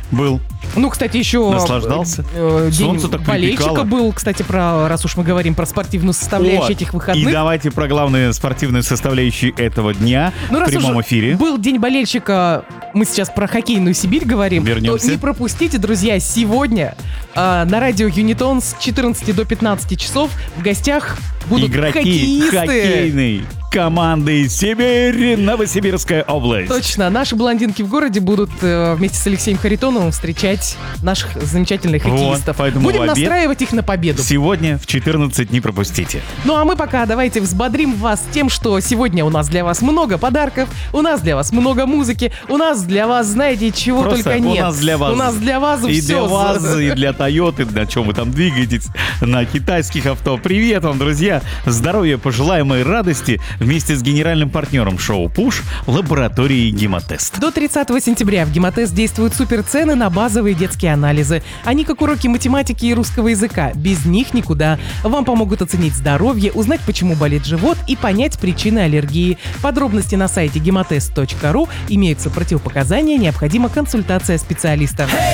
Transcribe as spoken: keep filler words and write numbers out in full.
Был. Ну, кстати, еще Наслаждался. э, день Солнце так болельщика припекало. был, кстати, про, раз уж мы говорим про спортивную составляющую О, этих выходных. И давайте про главные спортивные составляющие этого дня Ну, в раз прямом уже эфире. был день болельщика, мы сейчас про хоккейную Сибирь говорим, Вернемся. то не пропустите, друзья, сегодня э, на радио Юнитон с четырнадцати до пятнадцати часов в гостях будут Игроки хоккеисты. хоккейной команды Сибирь, Новосибирская область. Точно, наши блондинки в городе будут э, вместе с Алексеем Харитоновым встречать наших замечательных Вот, хоккеистов. поэтому Будем в обед настраивать их на победу. Сегодня в четырнадцать не пропустите. Ну а мы пока давайте взбодрим вас тем, что сегодня у нас для вас много подарков, у нас для вас много музыки, у нас для вас, знаете, чего Просто только у нет. нас для вас. У нас для вас И все. для вас, и для Тойоты, на чем вы там двигаетесь, на китайских авто. Привет вам, друзья! Здоровья, пожелаемой радости вместе с генеральным партнером шоу «Пуш» лабораторией «Гемотест». До тридцатого сентября в Гемотест действуют суперцены на базовые детские анализы. Они как уроки математики и русского языка. Без них никуда. Вам помогут оценить здоровье, узнать, почему болит живот и понять причины аллергии. Подробности на сайте гемотест точка ру. Имеются противопоказания, необходима консультация специалиста.